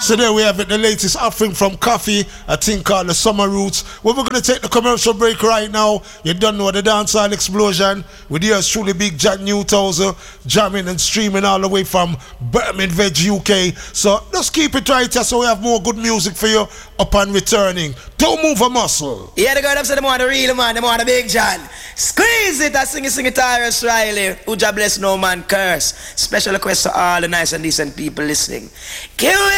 So there we have it, the latest offering from Coffee, a thing called the Summer Roots. We're going to take the commercial break right now. You don't know the dancehall explosion. With yours truly, Big Jack Newthouser, jamming and streaming all the way from Birmingham, UK. So just keep it right here so we have more good music for you upon returning. Don't move a muscle. Yeah, the girl them say them want the real man, them want the Big John. Squeeze it, I sing it, Tyrus Riley. Who God bless, no man curse. Special request to all the nice and decent people listening. Give